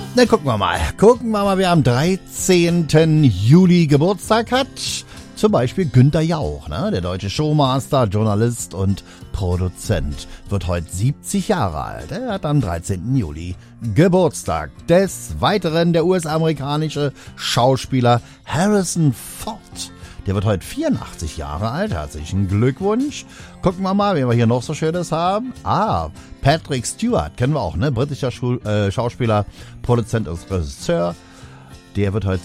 Na, gucken wir mal. Wer am 13. Juli Geburtstag hat. Zum Beispiel Günther Jauch, ne? Der deutsche Showmaster, Journalist und Produzent. Wird heute 70 Jahre alt. Er hat am 13. Juli Geburtstag. Des Weiteren der US-amerikanische Schauspieler Harrison Ford. Der wird heute 84 Jahre alt. Herzlichen Glückwunsch. Gucken wir mal, wen wir hier noch so Schönes haben. Patrick Stewart, kennen wir auch, ne? Britischer Schauspieler, Produzent und Regisseur. Der wird heute